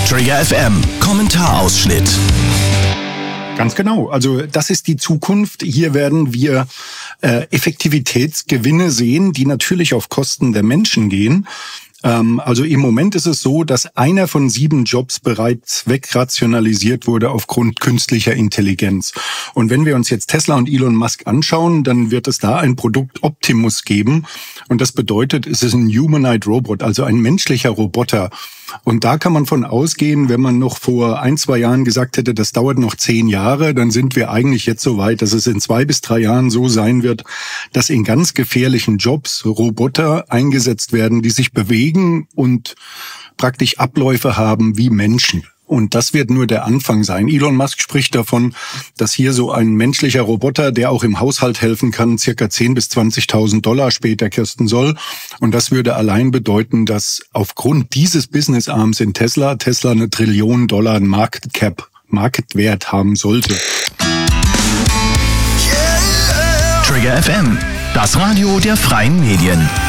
Trigger FM, Kommentarausschnitt. Ganz genau. Also das ist die Zukunft. Hier werden wir Effektivitätsgewinne sehen, die natürlich auf Kosten der Menschen gehen. Also im Moment ist es so, dass einer von 7 Jobs bereits wegrationalisiert wurde aufgrund künstlicher Intelligenz. Und wenn wir uns jetzt Tesla und Elon Musk anschauen, dann wird es da ein Produkt Optimus geben. Und das bedeutet, es ist ein Humanoid Robot, also ein menschlicher Roboter. Und da kann man von ausgehen, wenn man noch vor 1-2 Jahren gesagt hätte, das dauert noch 10 Jahre, dann sind wir eigentlich jetzt so weit, dass es in 2 bis 3 Jahren so sein wird, dass in ganz gefährlichen Jobs Roboter eingesetzt werden, die sich bewegen und praktisch Abläufe haben wie Menschen. Und das wird nur der Anfang sein. Elon Musk spricht davon, dass hier so ein menschlicher Roboter, der auch im Haushalt helfen kann, circa 10.000 bis 20.000 Dollar später kosten soll. Und das würde allein bedeuten, dass aufgrund dieses Business-Arms in Tesla eine $1 Trillion Marktwert haben sollte. Trigger FM, das Radio der freien Medien.